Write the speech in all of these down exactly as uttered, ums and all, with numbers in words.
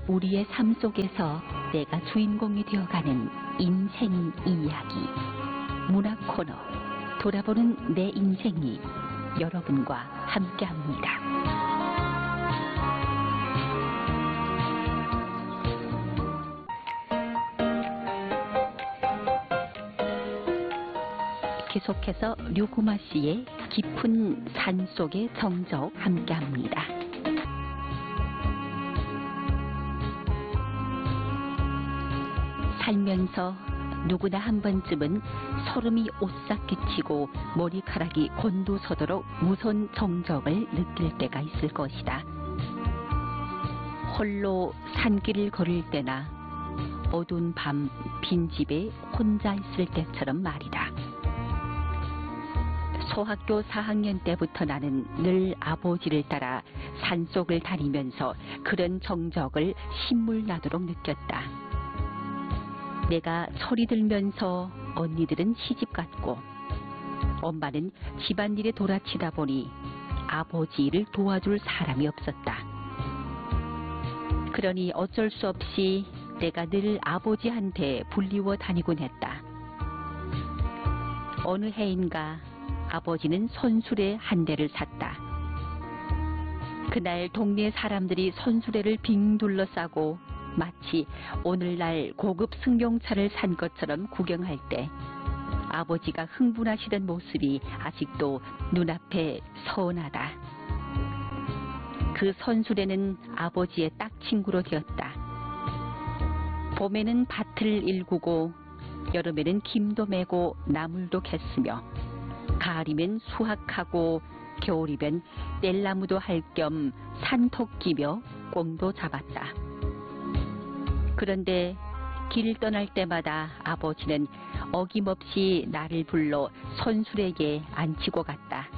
우리의 삶 속에서 내가 주인공이 되어가는 인생 이야기. 문학 코너 돌아보는 내 인생이 여러분과 함께합니다. 계속해서 류구마 씨의 깊은 산속의 정적 함께합니다. 살면서 누구나 한 번쯤은 소름이 오싹 끼치고 머리카락이 곤두서도록 무서운 정적을 느낄 때가 있을 것이다. 홀로 산길을 걸을 때나 어두운 밤 빈집에 혼자 있을 때처럼 말이다. 소학교 사 학년 때부터 나는 늘 아버지를 따라 산속을 다니면서 그런 정적을 신물나도록 느꼈다. 내가 철이 들면서 언니들은 시집갔고 엄마는 집안일에 돌아치다 보니 아버지 일을 도와줄 사람이 없었다. 그러니 어쩔 수 없이 내가 늘 아버지한테 불리워 다니곤 했다. 어느 해인가 아버지는 선수레 한 대를 샀다. 그날 동네 사람들이 선수레를 빙 둘러싸고 마치 오늘날 고급 승용차를 산 것처럼 구경할 때 아버지가 흥분하시던 모습이 아직도 눈앞에 서운하다. 그 선수레는 아버지의 딱 친구로 되었다. 봄에는 밭을 일구고 여름에는 김도 메고 나물도 캤으며 가을이면 수확하고 겨울이면 뗄나무도 할 겸 산토 끼며 꽁도 잡았다. 그런데 길 떠날 때마다 아버지는 어김없이 나를 불러 선술에게 앉히고 갔다.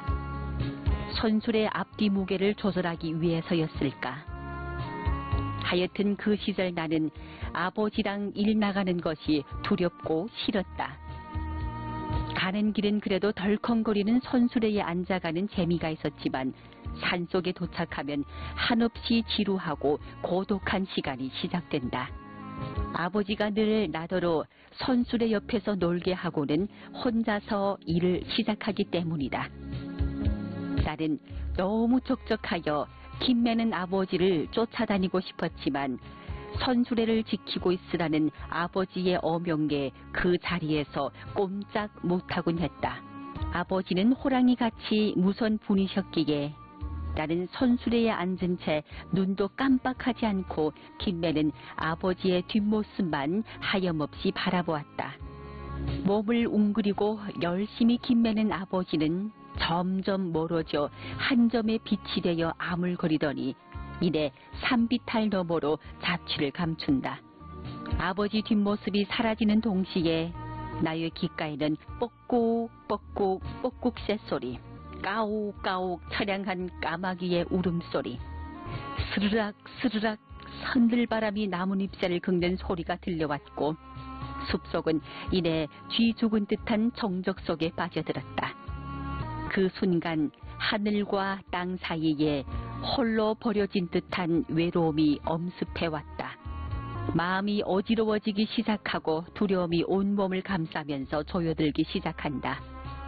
선술의 앞뒤 무게를 조절하기 위해서였을까. 하여튼 그 시절 나는 아버지랑 일 나가는 것이 두렵고 싫었다. 가는 길은 그래도 덜컹거리는 선수레에 앉아가는 재미가 있었지만 산속에 도착하면 한없이 지루하고 고독한 시간이 시작된다. 아버지가 늘 나더러 선수레 옆에서 놀게 하고는 혼자서 일을 시작하기 때문이다. 나는 너무 촉촉하여 김매는 아버지를 쫓아다니고 싶었지만 선수레를 지키고 있으라는 아버지의 어명에 그 자리에서 꼼짝 못하곤 했다. 아버지는 호랑이같이 무서운 분이셨기에 나는 선수레에 앉은 채 눈도 깜빡하지 않고 김매는 아버지의 뒷모습만 하염없이 바라보았다. 몸을 웅그리고 열심히 김매는 아버지는 점점 멀어져 한 점의 빛이 되어 아물거리더니 이내 산비탈 너머로 자취를 감춘다. 아버지 뒷모습이 사라지는 동시에 나의 귓가에는 뻑꾹 뻑꾹 뻑꾹 쇳소리, 까옥까옥 처량한 까마귀의 울음소리, 스르락 스르락 산들바람이 나뭇잎새를 긁는 소리가 들려왔고 숲속은 이내 쥐 죽은 듯한 정적 속에 빠져들었다. 그 순간 하늘과 땅 사이에 홀로 버려진 듯한 외로움이 엄습해왔다. 마음이 어지러워지기 시작하고 두려움이 온몸을 감싸면서 조여들기 시작한다.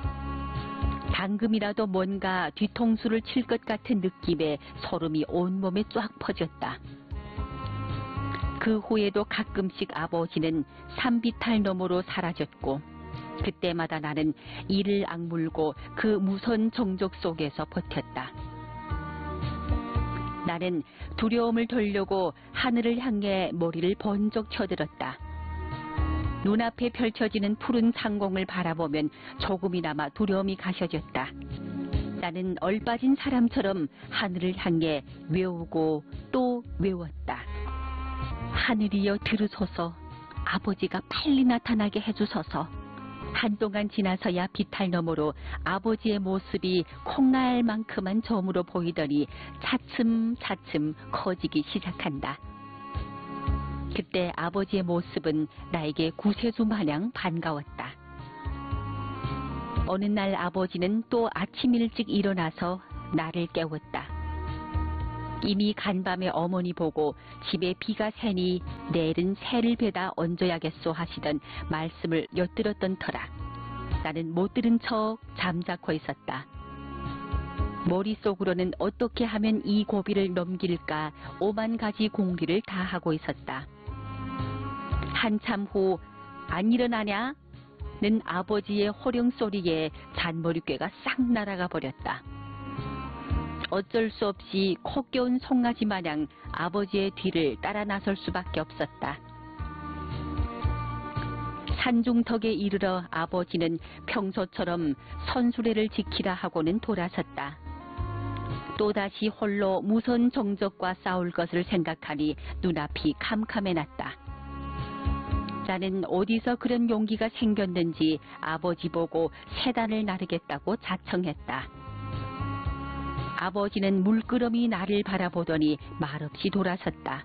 방금이라도 뭔가 뒤통수를 칠 것 같은 느낌에 소름이 온몸에 쫙 퍼졌다. 그 후에도 가끔씩 아버지는 산비탈 너머로 사라졌고 그때마다 나는 이를 악물고 그 무서운 정적 속에서 버텼다. 나는 두려움을 돌려고 하늘을 향해 머리를 번쩍 쳐들었다. 눈앞에 펼쳐지는 푸른 상공을 바라보면 조금이나마 두려움이 가셔졌다. 나는 얼빠진 사람처럼 하늘을 향해 외우고 또 외웠다. 하늘이여 들으소서, 아버지가 빨리 나타나게 해주소서. 한동안 지나서야 비탈 너머로 아버지의 모습이 콩알만큼한 점으로 보이더니 차츰차츰 커지기 시작한다. 그때 아버지의 모습은 나에게 구세주 마냥 반가웠다. 어느 날 아버지는 또 아침 일찍 일어나서 나를 깨웠다. 이미 간밤에 어머니 보고 집에 비가 새니 내일은 새를 베다 얹어야겠소 하시던 말씀을 엿들었던 터라 나는 못 들은 척 잠자코 있었다. 머릿속으로는 어떻게 하면 이 고비를 넘길까 오만 가지 공리를 다 하고 있었다. 한참 후 안 일어나냐? 는 아버지의 호령 소리에 잔머리꾀가 싹 날아가 버렸다. 어쩔 수 없이 코 껴온 송아지 마냥 아버지의 뒤를 따라 나설 수밖에 없었다. 산중턱에 이르러 아버지는 평소처럼 선수레를 지키라 하고는 돌아섰다. 또다시 홀로 무선 정적과 싸울 것을 생각하니 눈앞이 캄캄해났다. 나는 어디서 그런 용기가 생겼는지 아버지 보고 세단을 나르겠다고 자청했다. 아버지는 물끄러미 나를 바라보더니 말없이 돌아섰다.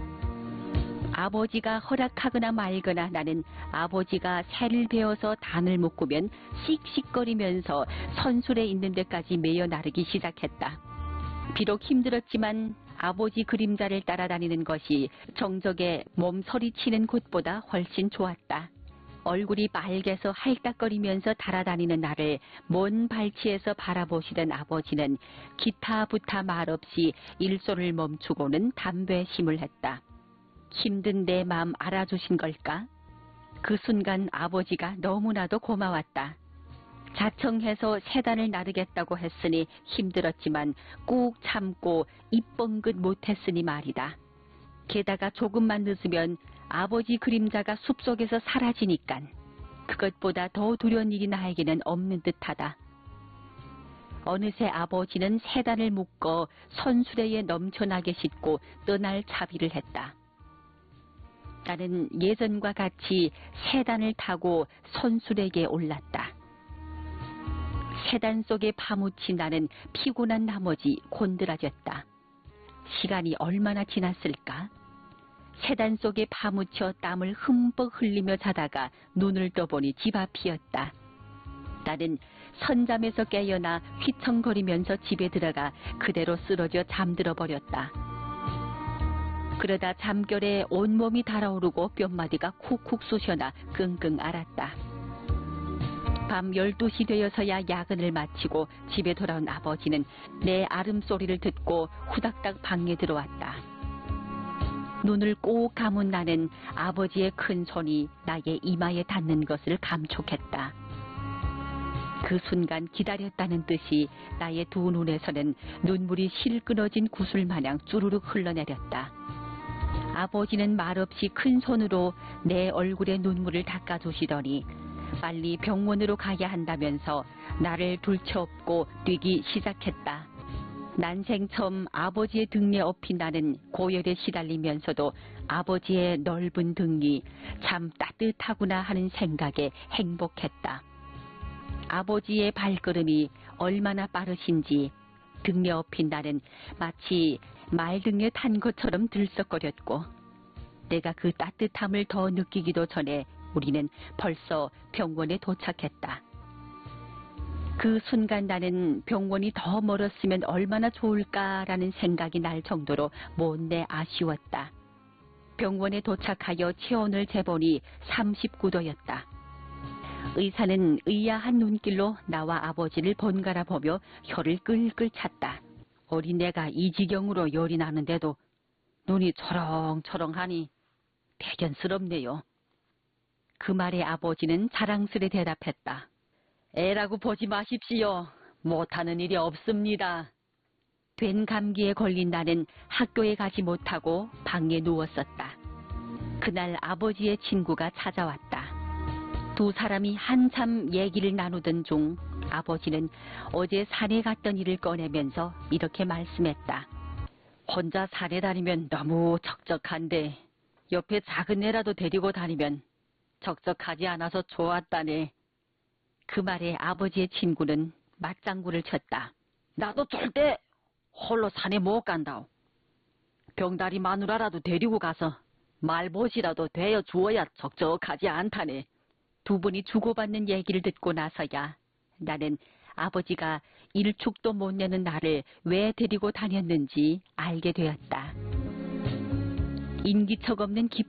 아버지가 허락하거나 말거나 나는 아버지가 새를 베어서 단을 묶으면 씩씩거리면서 선술에 있는 데까지 매여 나르기 시작했다. 비록 힘들었지만 아버지 그림자를 따라다니는 것이 정적에 몸서리치는 곳보다 훨씬 좋았다. 얼굴이 빨개서 할딱거리면서 달아다니는 나를 먼 발치에서 바라보시던 아버지는 기타부타 말없이 일손을 멈추고는 담배 심을 했다. 힘든 내 마음 알아주신 걸까? 그 순간 아버지가 너무나도 고마웠다. 자청해서 세단을 나르겠다고 했으니 힘들었지만 꾹 참고 입 뻥긋 못했으니 말이다. 게다가 조금만 늦으면 아버지 그림자가 숲속에서 사라지니깐 그것보다 더 두려운 일이 나에게는 없는 듯하다. 어느새 아버지는 세단을 묶어 선수레에 넘쳐나게 싣고 떠날 차비를 했다. 나는 예전과 같이 세단을 타고 선수레에 올랐다. 세단 속에 파묻힌 나는 피곤한 나머지 곤드라졌다. 시간이 얼마나 지났을까? 세단 속에 파묻혀 땀을 흠뻑 흘리며 자다가 눈을 떠보니 집 앞이었다. 나는 선잠에서 깨어나 휘청거리면서 집에 들어가 그대로 쓰러져 잠들어 버렸다. 그러다 잠결에 온몸이 달아오르고 뼘마디가 쿡쿡 쑤셔나 끙끙 앓았다. 밤 열두 시 되어서야 야근을 마치고 집에 돌아온 아버지는 내 아름소리를 듣고 후닥닥 방에 들어왔다. 눈을 꼭 감은 나는 아버지의 큰 손이 나의 이마에 닿는 것을 감촉했다. 그 순간 기다렸다는 듯이 나의 두 눈에서는 눈물이 실 끊어진 구슬마냥 쭈루룩 흘러내렸다. 아버지는 말없이 큰 손으로 내 얼굴에 눈물을 닦아주시더니 빨리 병원으로 가야 한다면서 나를 둘쳐업고 뛰기 시작했다. 난생 처음 아버지의 등에 업힌 나는 고열에 시달리면서도 아버지의 넓은 등이 참 따뜻하구나 하는 생각에 행복했다. 아버지의 발걸음이 얼마나 빠르신지 등에 업힌 나는 마치 말등에 탄 것처럼 들썩거렸고 내가 그 따뜻함을 더 느끼기도 전에 우리는 벌써 병원에 도착했다. 그 순간 나는 병원이 더 멀었으면 얼마나 좋을까라는 생각이 날 정도로 못내 아쉬웠다. 병원에 도착하여 체온을 재보니 삼십구 도였다. 의사는 의아한 눈길로 나와 아버지를 번갈아 보며 혀를 끌끌 찼다. 어린애가 이 지경으로 열이 나는데도 눈이 초롱초롱하니 대견스럽네요. 그 말에 아버지는 자랑스레 대답했다. 애라고 보지 마십시오. 못하는 일이 없습니다. 된 감기에 걸린 나는 학교에 가지 못하고 방에 누웠었다. 그날 아버지의 친구가 찾아왔다. 두 사람이 한참 얘기를 나누던 중 아버지는 어제 산에 갔던 일을 꺼내면서 이렇게 말씀했다. 혼자 산에 다니면 너무 적적한데 옆에 작은 애라도 데리고 다니면 적적하지 않아서 좋았다네. 그 말에 아버지의 친구는 맞장구를 쳤다. 나도 절대 홀로 산에 못 간다오. 병다리 마누라라도 데리고 가서 말보시라도 되어 주어야 적적하지 않다네. 두 분이 주고받는 얘기를 듣고 나서야 나는 아버지가 일축도 못 내는 나를 왜 데리고 다녔는지 알게 되었다. 인기척 없는 기